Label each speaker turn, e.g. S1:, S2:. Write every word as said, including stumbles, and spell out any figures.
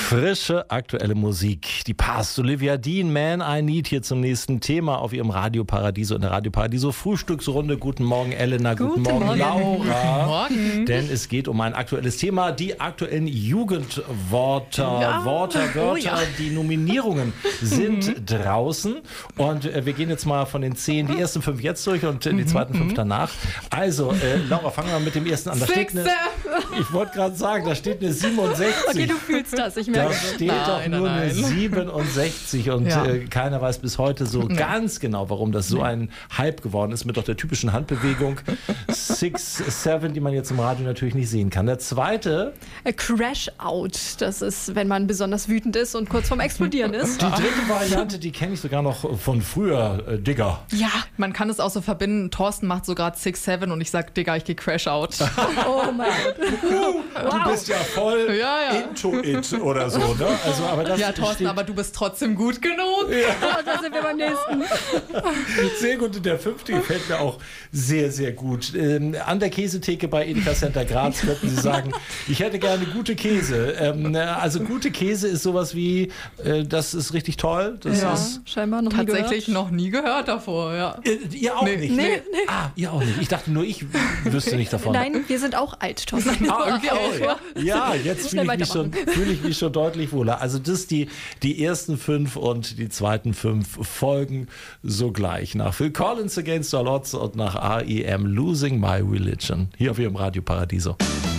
S1: Frische, aktuelle Musik. Die passt. Olivia Dean, Man I Need, hier zum nächsten Thema auf ihrem Radio Paradiso in der Radio Paradiso Frühstücksrunde. Guten Morgen, Elena. Guten, Guten Morgen, Morgen, Laura.
S2: Guten Morgen.
S1: Denn es geht um ein aktuelles Thema, die aktuellen Jugendwörter,
S2: ja.
S1: Wörter, Wörter,
S2: oh, ja.
S1: die Nominierungen sind draußen. Und äh, wir gehen jetzt mal von den zehn, die ersten fünf jetzt durch und äh, die zweiten fünf danach. Also, äh, Laura, fangen wir mit dem ersten an. Da steht eine, ich wollte gerade sagen, da steht eine siebenundsechzig.
S2: Okay, du fühlst das, ich merke
S1: Da
S2: das.
S1: steht
S2: Nein,
S1: doch
S2: nein,
S1: nur eine
S2: nein.
S1: siebenundsechzig und
S2: Ja.
S1: äh, keiner weiß bis heute so
S2: Ja.
S1: ganz genau, warum das so ein Hype geworden ist mit doch der typischen Handbewegung six seven, die man jetzt im Radio natürlich nicht sehen kann. Der zweite,
S2: A Crash Out, das ist, wenn man besonders wütend ist und kurz vorm Explodieren ist.
S1: die dritte Variante, die kenne ich sogar noch von früher, äh, Digger.
S3: Ja, man kann es auch so verbinden. Thorsten macht sogar six seven und ich sag, Digga, ich geh Crash Out.
S2: Oh mein Gott.
S1: Du bist ja voll
S3: Ja, ja.
S1: into it oder so, ne? Also, aber das
S3: Ja, Thorsten,
S1: steht,
S3: aber du bist trotzdem gut genug.
S2: Oh, da sind wir beim nächsten.
S1: sehr gut. Und der fünfte gefällt mir auch sehr, sehr gut. Ähm, an der Käsetheke bei Edeka Center Graz könnten Sie sagen, ich hätte gerne gute Käse. Ähm, also gute Käse ist sowas wie, äh, das ist richtig toll. Das
S2: Ja,
S1: ist
S2: scheinbar noch nie
S3: Tatsächlich
S2: gehört.
S3: noch nie gehört davor, ja.
S1: Äh, ihr auch
S3: Nee,
S1: nicht?
S2: nee, nee.
S1: Ah, ihr auch nicht. Ich dachte nur, ich wüsste nicht davon.
S2: Nein, wir sind auch alt, Thorsten.
S1: Ah, irgendwie auch. Ja, jetzt
S2: Schnell
S1: fühle ich, mich schon- fühle ich mich schon deutlich wohler. Also das die, die ersten fünf und die zweiten fünf folgen sogleich nach Phil Collins Against All Odds und nach R E M Losing My Religion. Hier auf Ihrem Radio Paradiso.